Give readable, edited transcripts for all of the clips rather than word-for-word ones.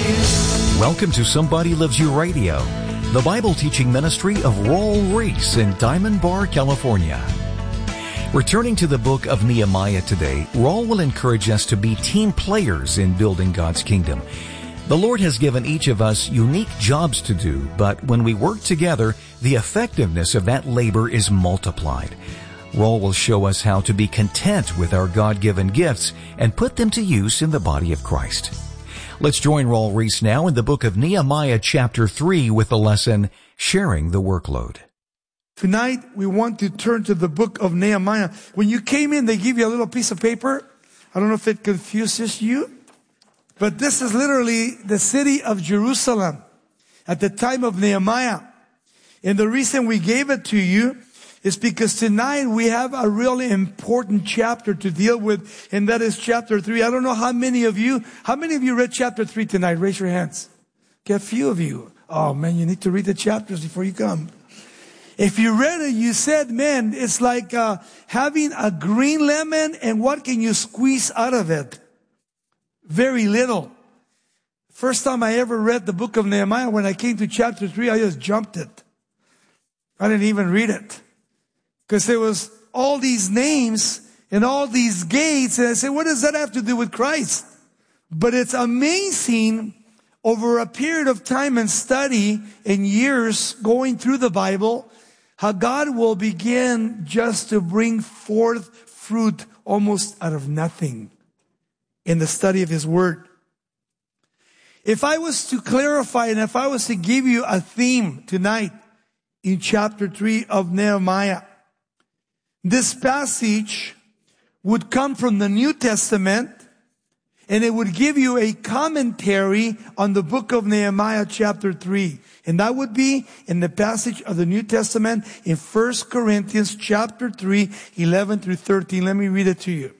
Welcome to Somebody Loves You Radio, the Bible teaching ministry of Raul Ries in Diamond Bar, California. Returning to the book of Nehemiah today, Raul will encourage us to be team players in building God's kingdom. The Lord has given each of us unique jobs to do, but when we work together, the effectiveness of that labor is multiplied. Raul will show us how to be content with our God-given gifts and put them to use in the body of Christ. Let's join Raul Ries now in the book of Nehemiah chapter 3 with the lesson, Sharing the Workload. Tonight, we want to turn to the book of Nehemiah. When you came in, they give you a little piece of paper. I don't know if it confuses you, but this is literally the city of Jerusalem at the time of Nehemiah. And the reason we gave it to you is because tonight we have a really important chapter to deal with, and that is chapter 3. I don't know how many of you read chapter 3 tonight? Raise your hands. Okay, a few of you. Oh man, you need to read the chapters before you come. If you read it, you said, man, it's like having a green lemon, and what can you squeeze out of it? Very little. First time I ever read the book of Nehemiah, when I came to chapter 3, I just jumped it. I didn't even read it. Because there was all these names and all these gates. And I said, what does that have to do with Christ? But it's amazing over a period of time and study and years going through the Bible, how God will begin just to bring forth fruit almost out of nothing in the study of His Word. If I was to clarify and if I was to give you a theme tonight in chapter 3 of Nehemiah, this passage would come from the New Testament, and it would give you a commentary on the book of Nehemiah chapter 3. And that would be in the passage of the New Testament in 1 Corinthians chapter 3, 11 through 13. Let me read it to you.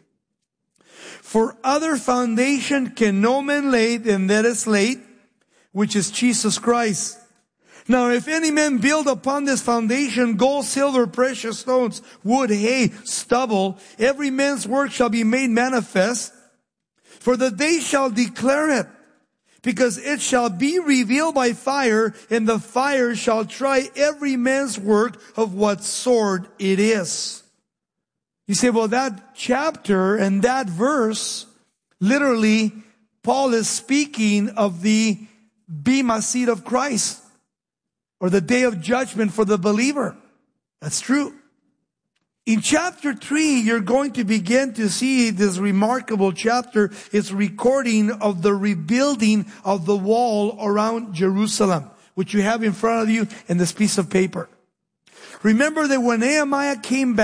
For other foundation can no man lay than that is laid, which is Jesus Christ. Now, if any man build upon this foundation gold, silver, precious stones, wood, hay, stubble, every man's work shall be made manifest, for the day shall declare it, because it shall be revealed by fire, and the fire shall try every man's work of what sort it is. You say, well, that chapter and that verse, literally, Paul is speaking of the Bema seat of Christ, or the day of judgment for the believer. That's true. In chapter 3, you're going to begin to see this remarkable chapter. It's recording of the rebuilding of the wall around Jerusalem, which you have in front of you in this piece of paper. Remember that when Nehemiah came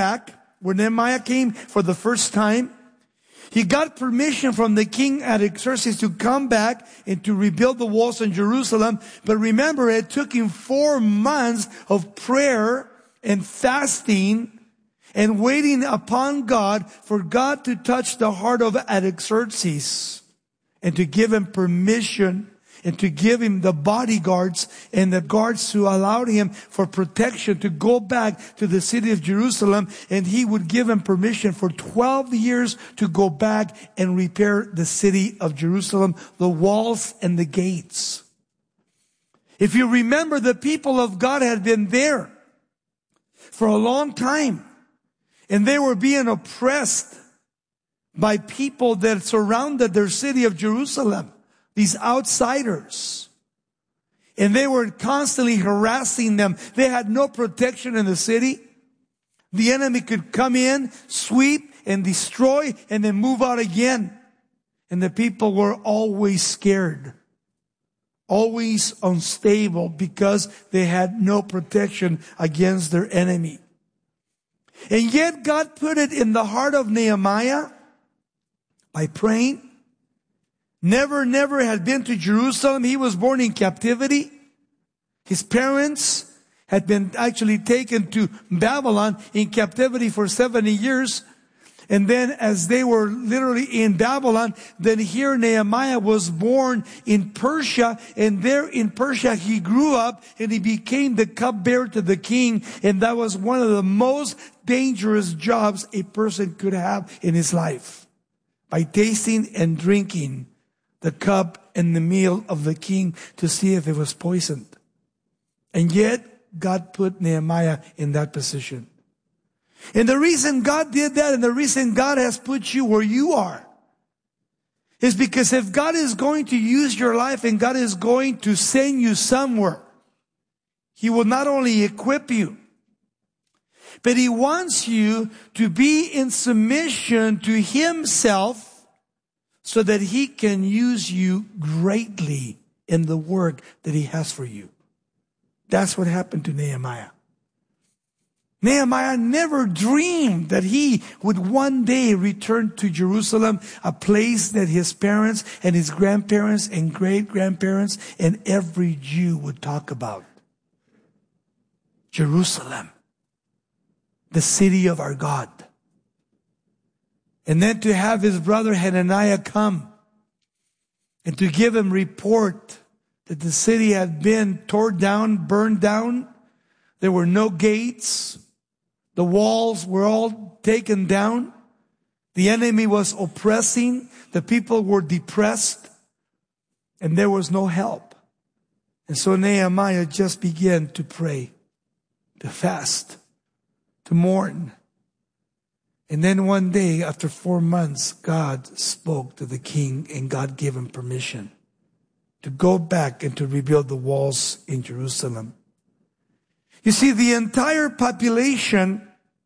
for the first time, he got permission from the king Artaxerxes to come back and to rebuild the walls in Jerusalem. But remember, it took him 4 months of prayer and fasting and waiting upon God for God to touch the heart of Artaxerxes and to give him permission and to give him the bodyguards and the guards who allowed him for protection to go back to the city of Jerusalem. And he would give him permission for 12 years to go back and repair the city of Jerusalem, the walls and the gates. If you remember, the people of God had been there for a long time, and they were being oppressed by people that surrounded their city of Jerusalem. These outsiders. And they were constantly harassing them. They had no protection in the city. The enemy could come in, sweep, and destroy, and then move out again. And the people were always scared. Always unstable, because they had no protection against their enemy. And yet God put it in the heart of Nehemiah by praying. Never had been to Jerusalem. He was born in captivity. His parents had been actually taken to Babylon in captivity for 70 years. And then as they were literally in Babylon, then here Nehemiah was born in Persia. And there in Persia he grew up and he became the cupbearer to the king. And that was one of the most dangerous jobs a person could have in his life. By tasting and drinking the cup and the meal of the king to see if it was poisoned. And yet, God put Nehemiah in that position. And the reason God did that, and the reason God has put you where you are, is because if God is going to use your life and God is going to send you somewhere, He will not only equip you, but He wants you to be in submission to Himself so that He can use you greatly in the work that He has for you. That's what happened to Nehemiah. Nehemiah never dreamed that he would one day return to Jerusalem, a place that his parents and his grandparents and great-grandparents and every Jew would talk about. Jerusalem, the city of our God. And then to have his brother Hananiah come and to give him report that the city had been torn down, burned down. There were no gates. The walls were all taken down. The enemy was oppressing. The people were depressed. And there was no help. And so Nehemiah just began to pray, to fast, to mourn. And then one day, after 4 months, God spoke to the king and God gave him permission to go back and to rebuild the walls in Jerusalem. You see, the entire population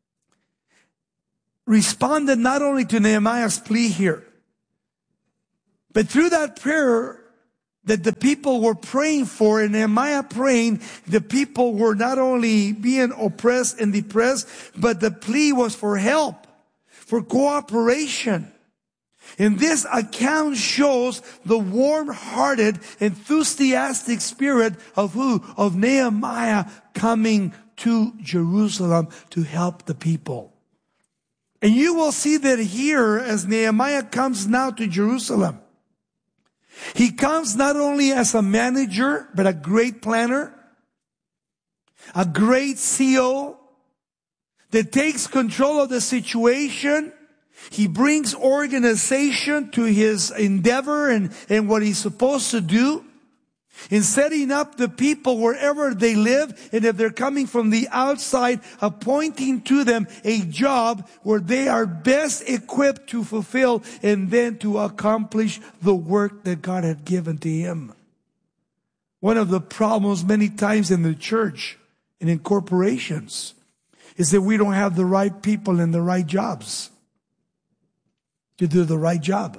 responded not only to Nehemiah's plea here, but through that prayer that the people were praying for, and Nehemiah praying, the people were not only being oppressed and depressed, but the plea was for help, for cooperation. And this account shows the warm-hearted, enthusiastic spirit of who? Of Nehemiah coming to Jerusalem to help the people. And you will see that here as Nehemiah comes now to Jerusalem. He comes not only as a manager, but a great planner, a great CEO that takes control of the situation. He brings organization to his endeavor and what he's supposed to do in setting up the people wherever they live. And if they're coming from the outside, appointing to them a job where they are best equipped to fulfill and then to accomplish the work that God had given to him. One of the problems many times in the church and in corporations is that we don't have the right people in the right jobs to do the right job.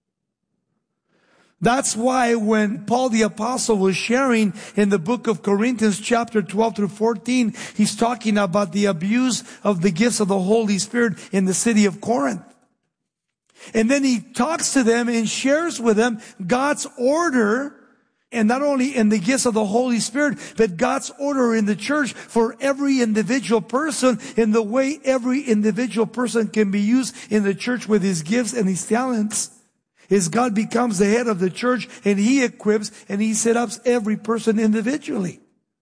That's why when Paul the Apostle was sharing in the book of Corinthians chapter 12 through 14, he's talking about the abuse of the gifts of the Holy Spirit in the city of Corinth. And then he talks to them and shares with them God's order, and not only in the gifts of the Holy Spirit, but God's order in the church for every individual person, in the way every individual person can be used in the church with his gifts and his talents. Is God becomes the head of the church, and he equips and he set up every person individually.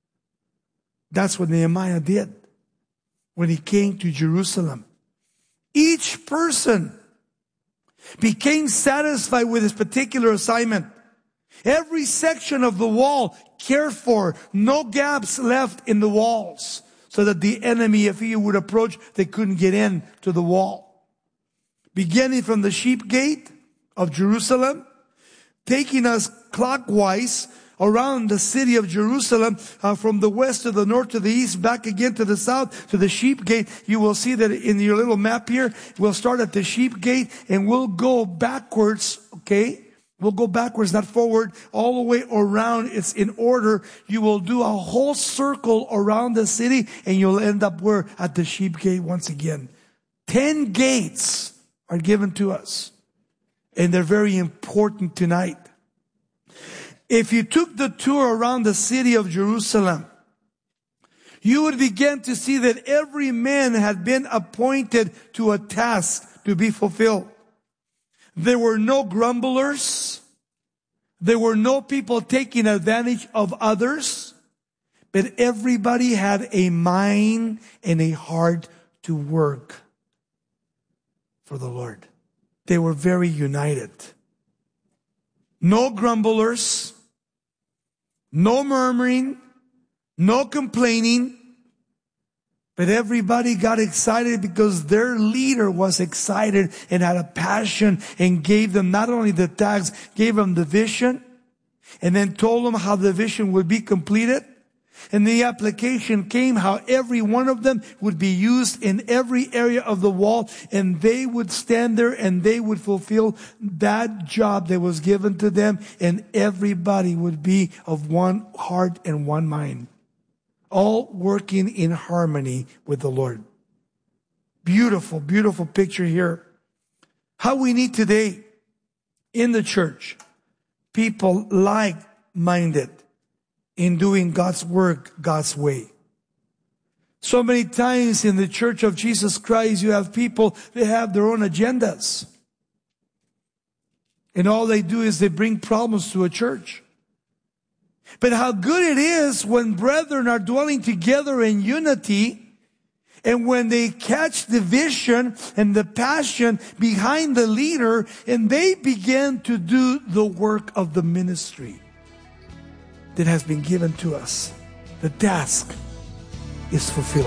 That's what Nehemiah did when he came to Jerusalem. Each person became satisfied with his particular assignment. Every section of the wall cared for, no gaps left in the walls, so that the enemy, if he would approach, they couldn't get in to the wall. Beginning from the sheep gate of Jerusalem, taking us clockwise around the city of Jerusalem, from the west to the north to the east, back again to the south to the sheep gate. You will see that in your little map here, we'll start at the sheep gate and we'll go backwards, okay? We'll go backwards, not forward, all the way around. It's in order. You will do a whole circle around the city and you'll end up where? At the sheep gate once again. 10 gates are given to us. And they're very important tonight. If you took the tour around the city of Jerusalem, you would begin to see that every man had been appointed to a task to be fulfilled. There were no grumblers. There were no people taking advantage of others. But everybody had a mind and a heart to work for the Lord. They were very united. no grumblers, no murmuring, no complaining. But everybody got excited because their leader was excited and had a passion and gave them not only the tags, gave them the vision, and then told them how the vision would be completed. And the application came how every one of them would be used in every area of the wall, and they would stand there and they would fulfill that job that was given to them, and everybody would be of one heart and one mind, all working in harmony with the Lord. Beautiful, beautiful picture here. How we need today in the church, people like-minded in doing God's work God's way. So many times in the Church of Jesus Christ, you have people that have their own agendas. And all they do is they bring problems to a church. But how good it is when brethren are dwelling together in unity, and when they catch the vision and the passion behind the leader, and they begin to do the work of the ministry that has been given to us. The task is fulfilled.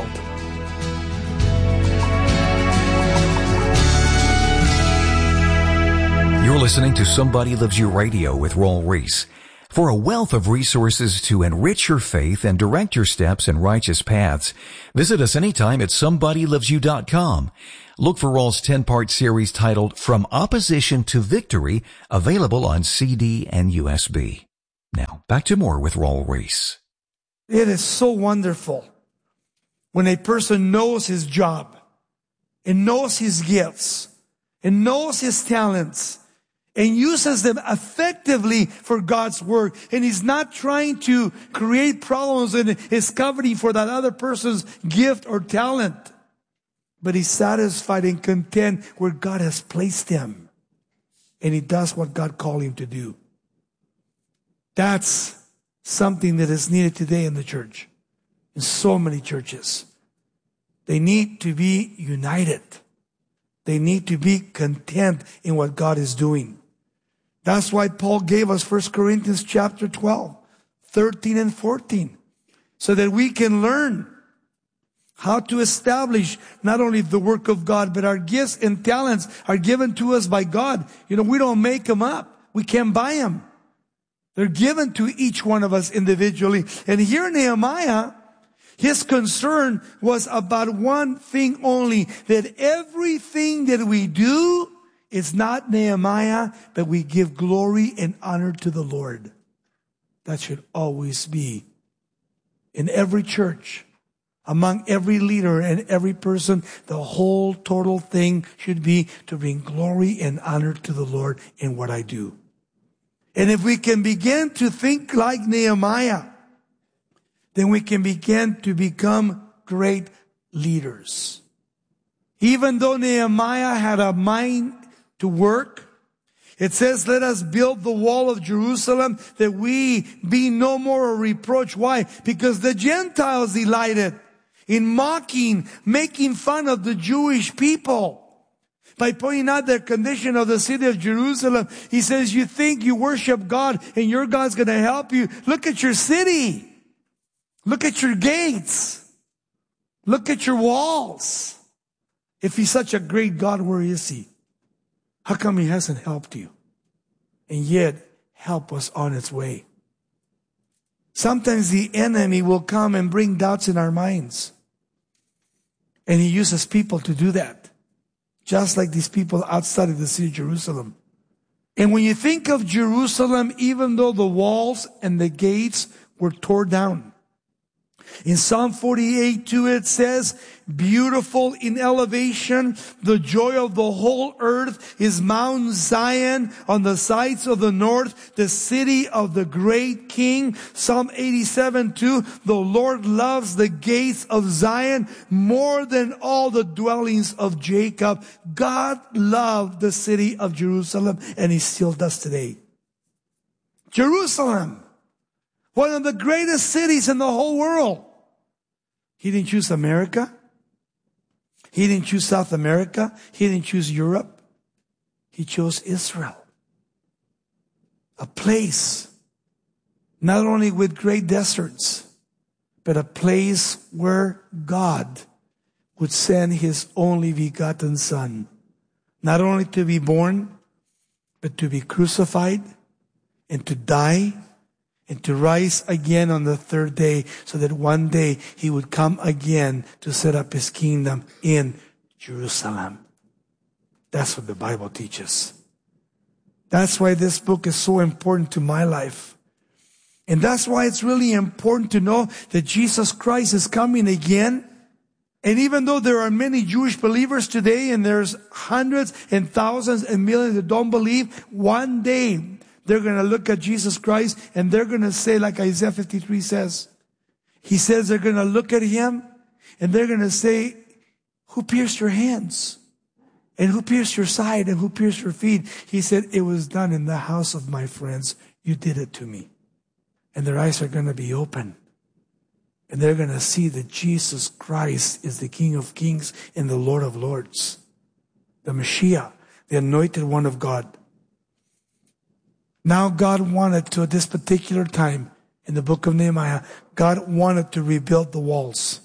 You're listening to Somebody Loves You Radio with Raul Ries. For a wealth of resources to enrich your faith and direct your steps in righteous paths, visit us anytime at somebodylovesyou.com. Look for Raul's 10-part series titled From Opposition to Victory, available on CD and USB. Now, back to more with Raul Ries. It is so wonderful when a person knows his job and knows his gifts and knows his talents and uses them effectively for God's work. And he's not trying to create problems and is covering for that other person's gift or talent. But he's satisfied and content where God has placed him. And he does what God called him to do. That's something that is needed today in the church. In so many churches. They need to be united. They need to be content in what God is doing. That's why Paul gave us 1 Corinthians chapter 12, 13 and 14. So that we can learn how to establish not only the work of God, but our gifts and talents are given to us by God. You know, we don't make them up. We can't buy them. They're given to each one of us individually. And here Nehemiah, his concern was about one thing only, that everything that we do is not Nehemiah, but we give glory and honor to the Lord. That should always be in every church, among every leader and every person. The whole total thing should be to bring glory and honor to the Lord in what I do. And if we can begin to think like Nehemiah, then we can begin to become great leaders. Even though Nehemiah had a mind to work, it says, let us build the wall of Jerusalem that we be no more a reproach. Why? Because the Gentiles delighted in mocking, making fun of the Jewish people. By pointing out the condition of the city of Jerusalem, he says, you think you worship God and your God's going to help you. Look at your city. Look at your gates. Look at your walls. If he's such a great God, where is he? How come he hasn't helped you? And yet, help was on its way. Sometimes the enemy will come and bring doubts in our minds. And he uses people to do that. Just like these people outside of the city of Jerusalem. And when you think of Jerusalem, even though the walls and the gates were torn down, in Psalm 48:2 it says, beautiful in elevation, the joy of the whole earth is Mount Zion on the sides of the north, the city of the great King. Psalm 87:2, the Lord loves the gates of Zion more than all the dwellings of Jacob. God loved the city of Jerusalem, and he still does today. Jerusalem, one of the greatest cities in the whole world. He didn't choose America. He didn't choose South America. He didn't choose Europe. He chose Israel. a place not only with great deserts, but a place where God would send His only begotten Son, not only to be born, but to be crucified and to die and to rise again on the third day, so that one day He would come again to set up His kingdom in Jerusalem. That's what the Bible teaches. That's why this book is so important to my life. And that's why it's really important to know that Jesus Christ is coming again. And even though there are many Jewish believers today, and there's hundreds and thousands and millions that don't believe, one day they're going to look at Jesus Christ and they're going to say, like Isaiah 53 says, He says they're going to look at Him and they're going to say, who pierced your hands? And who pierced your side? And who pierced your feet? He said, it was done in the house of my friends. You did it to me. And their eyes are going to be open. And they're going to see that Jesus Christ is the King of Kings and the Lord of Lords. The Messiah, the anointed one of God. Now God wanted to, at this particular time in the book of Nehemiah, God wanted to rebuild the walls.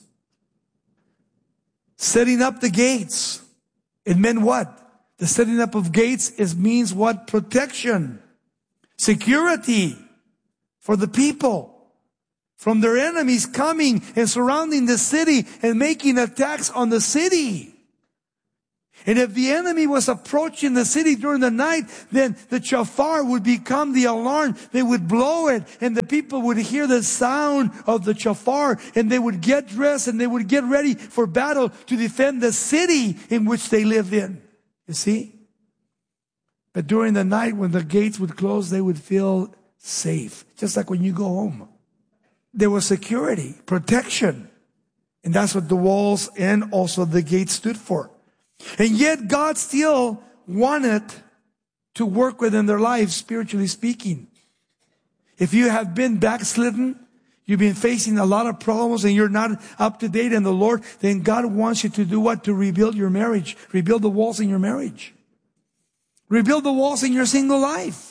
Setting up the gates. It meant what? The setting up of gates means what? Protection. Security for the people from their enemies coming and surrounding the city and making attacks on the city. And if the enemy was approaching the city during the night, then the shofar would become the alarm. They would blow it, and the people would hear the sound of the shofar, and they would get dressed and they would get ready for battle to defend the city in which they lived in. You see? But during the night when the gates would close, they would feel safe. Just like when you go home. There was security, protection. And that's what the walls and also the gates stood for. And yet God still wanted to work within their lives, spiritually speaking. If you have been backslidden, you've been facing a lot of problems and you're not up to date in the Lord, then God wants you to do what? To rebuild your marriage. Rebuild the walls in your marriage. Rebuild the walls in your single life.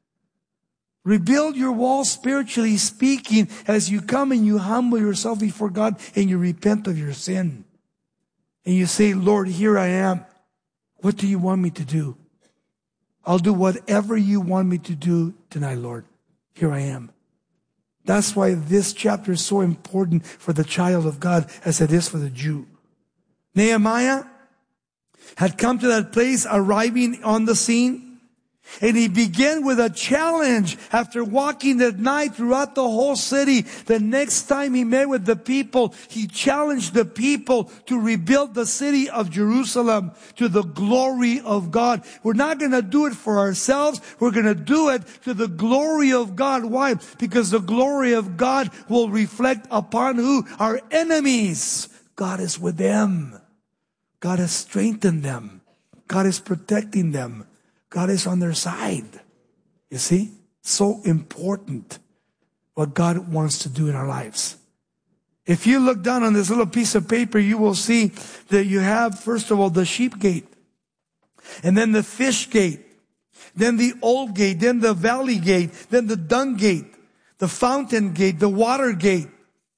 Rebuild your walls spiritually speaking as you come and you humble yourself before God and you repent of your sin. And you say, Lord, here I am. What do you want me to do? I'll do whatever you want me to do tonight, Lord. Here I am. That's why this chapter is so important for the child of God as it is for the Jew. Nehemiah had come to that place, arriving on the scene. And he began with a challenge after walking that night throughout the whole city. The next time he met with the people, he challenged the people to rebuild the city of Jerusalem to the glory of God. We're not going to do it for ourselves. We're going to do it to the glory of God. Why? Because the glory of God will reflect upon who? Our enemies. God is with them. God has strengthened them. God is protecting them. God is on their side. You see? So important what God wants to do in our lives. If you look down on this little piece of paper, you will see that you have, first of all, the sheep gate. And then the fish gate. Then the old gate. Then the valley gate. Then the dung gate. The fountain gate. The water gate.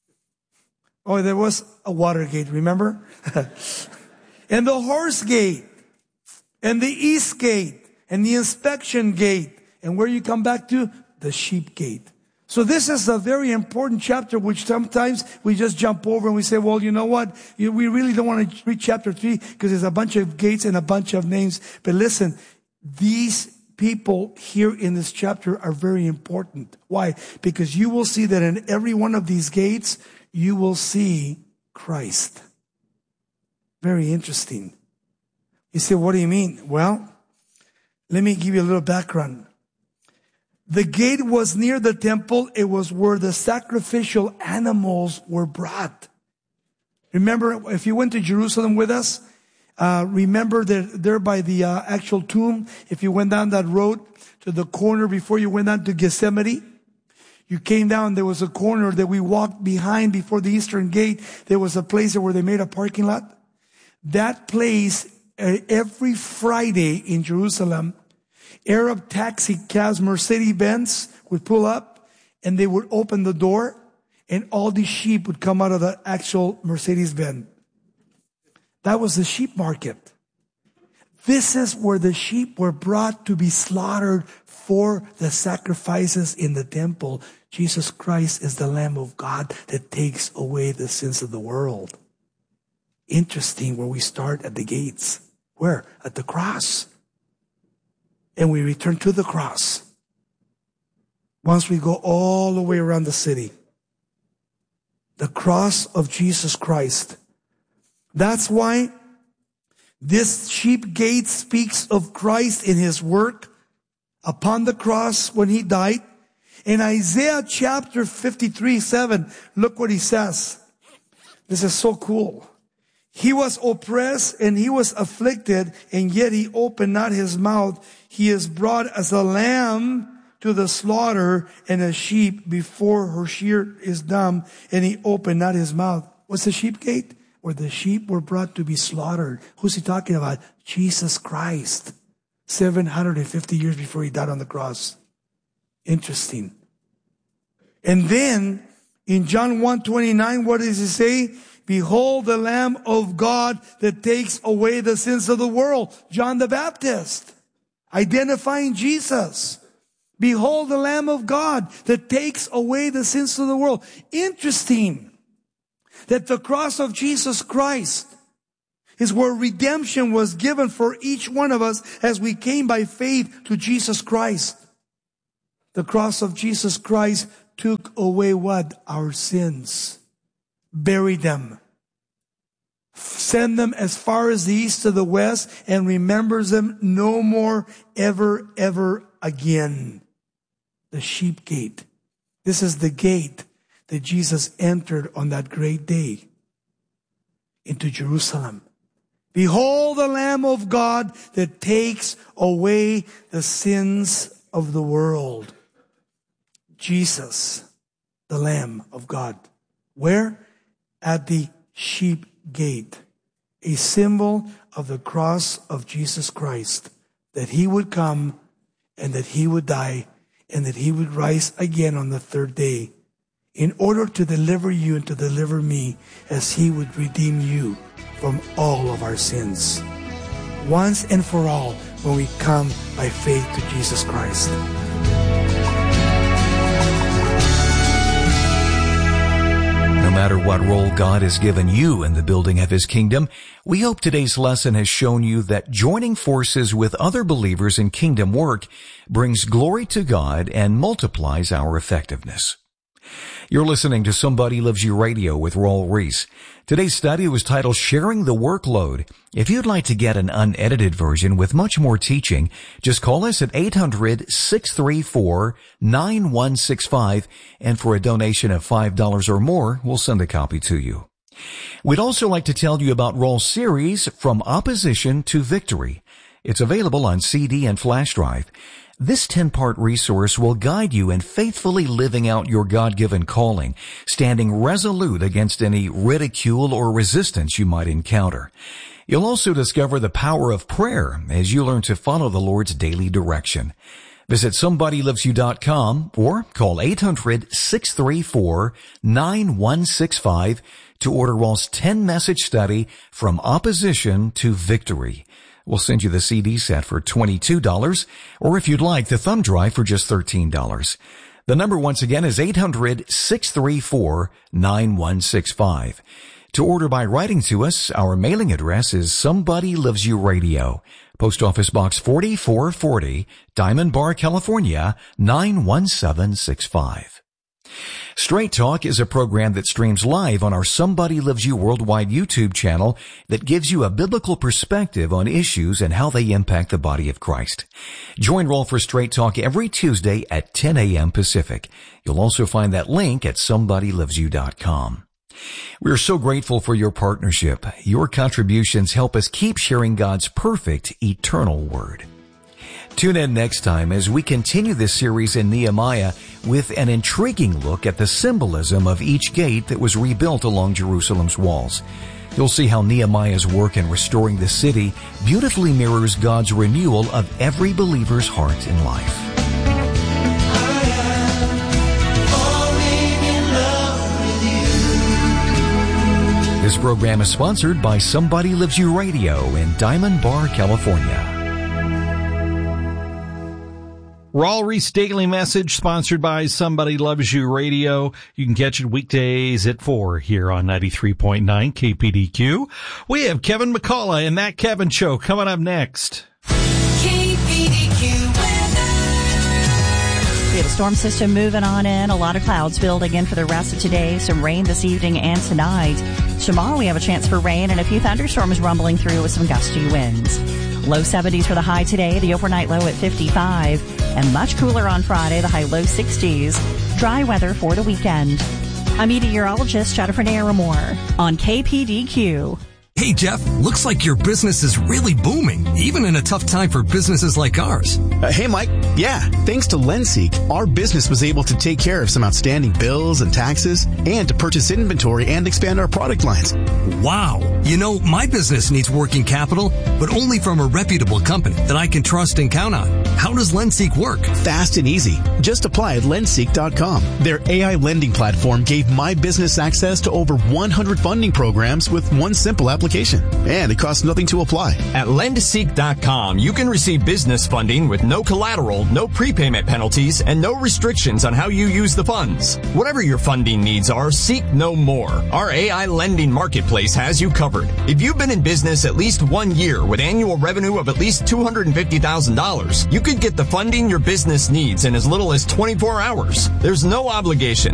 Oh, there was a water gate, remember? And the horse gate. And the east gate. And the inspection gate. And where you come back to? The sheep gate. So this is a very important chapter, which sometimes we just jump over and we say, well, you know what? We really don't want to read chapter 3 because there's a bunch of gates and a bunch of names. But listen, these people here in this chapter are very important. Why? Because you will see that in every one of these gates, you will see Christ. Very interesting. You say, what do you mean? Well, let me give you a little background. The gate was near the temple. It was where the sacrificial animals were brought. Remember, if you went to Jerusalem with us, remember that there by the actual tomb, if you went down that road to the corner before you went down to Gethsemane, you came down, there was a corner that we walked behind before the eastern gate. There was a place where they made a parking lot. That place, every Friday in Jerusalem, Arab taxi cabs, Mercedes-Benz would pull up and they would open the door and all these sheep would come out of the actual Mercedes-Benz. That was the sheep market. This is where the sheep were brought to be slaughtered for the sacrifices in the temple. Jesus Christ is the Lamb of God that takes away the sins of the world. Interesting where we start at the gates. Where? At the cross. And we return to the cross. Once we go all the way around the city. The cross of Jesus Christ. That's why this sheep gate speaks of Christ in His work upon the cross when He died. In Isaiah chapter 53:7, look what He says. This is so cool. He was oppressed and He was afflicted, and yet He opened not His mouth. He is brought as a lamb to the slaughter, and a sheep before her shear is dumb, and He opened not His mouth. What's the sheep gate? Where the sheep were brought to be slaughtered. Who's He talking about? Jesus Christ. 750 years before He died on the cross. Interesting. And then, in John 1:29, what does He say? Behold the Lamb of God that takes away the sins of the world. John the Baptist, identifying Jesus. Behold the Lamb of God that takes away the sins of the world. Interesting that the cross of Jesus Christ is where redemption was given for each one of us as we came by faith to Jesus Christ. The cross of Jesus Christ took away what? Our sins. Buried them. Send them as far as the east to the west and remembers them no more ever, ever again. The sheep gate. This is the gate that Jesus entered on that great day into Jerusalem. Behold the Lamb of God that takes away the sins of the world. Jesus, the Lamb of God. Where? At the sheep gate. A symbol of the cross of Jesus Christ. That He would come and that He would die and that He would rise again on the third day, in order to deliver you and to deliver me, as He would redeem you from all of our sins. Once and for all, when we come by faith to Jesus Christ. No matter what role God has given you in the building of His kingdom, we hope today's lesson has shown you that joining forces with other believers in kingdom work brings glory to God and multiplies our effectiveness. You're listening to Somebody Loves You Radio with Raul Ries. Today's study was titled Sharing the Workload. If you'd like to get an unedited version with much more teaching, just call us at 800-634-9165, and for a donation of $5 or more, we'll send a copy to you. We'd also like to tell you about Raul's series, From Opposition to Victory. It's available on CD and flash drive. This 10-part resource will guide you in faithfully living out your God-given calling, standing resolute against any ridicule or resistance you might encounter. You'll also discover the power of prayer as you learn to follow the Lord's daily direction. Visit SomebodyLovesYou.com or call 800-634-9165 to order Raul's 10-message study, From Opposition to Victory. We'll send you the CD set for $22, or if you'd like, the thumb drive for just $13. The number once again is 800-634-9165. To order by writing to us, our mailing address is Somebody Loves You Radio, Post Office Box 4440, Diamond Bar, California, 91765. Straight Talk is a program that streams live on our Somebody Loves You Worldwide YouTube channel that gives you a biblical perspective on issues and how they impact the body of Christ. Join Raul for Straight Talk every Tuesday at 10 a.m. Pacific. You'll also find that link at SomebodyLovesYou.com. We're so grateful for your partnership. Your contributions help us keep sharing God's perfect, eternal Word. Tune in next time as we continue this series in Nehemiah with an intriguing look at the symbolism of each gate that was rebuilt along Jerusalem's walls. You'll see how Nehemiah's work in restoring the city beautifully mirrors God's renewal of every believer's heart and life. This program is sponsored by Somebody Loves You Radio in Diamond Bar, California. Raul Ries Daily Message, sponsored by Somebody Loves You Radio. You can catch it weekdays at 4 here on 93.9 KPDQ. We have Kevin McCullough and That Kevin Show coming up next. KPDQ weather. We have a storm system moving on in. A lot of clouds building in for the rest of today. Some rain this evening and tonight. Tomorrow we have a chance for rain and a few thunderstorms rumbling through with some gusty winds. Low 70s for the high today, the overnight low at 55, and much cooler on Friday, the high low 60s. Dry weather for the weekend. I'm meteorologist Jennifer Naramore on KPDQ. Hey, Jeff, looks like your business is really booming, even in a tough time for businesses like ours. Hey, Mike. Yeah, thanks to LendSeek, our business was able to take care of some outstanding bills and taxes and to purchase inventory and expand our product lines. Wow. You know, my business needs working capital, but only from a reputable company that I can trust and count on. How does LendSeek work? Fast and easy. Just apply at lendseek.com. Their AI lending platform gave my business access to over 100 funding programs with one simple application. And it costs nothing to apply. At lendseek.com, you can receive business funding with no collateral, no prepayment penalties, and no restrictions on how you use the funds. Whatever your funding needs are, seek no more. Our AI lending marketplace has you covered. If you've been in business at least 1 year with annual revenue of at least $250,000, you could get the funding your business needs in as little as 24 hours. There's no obligation,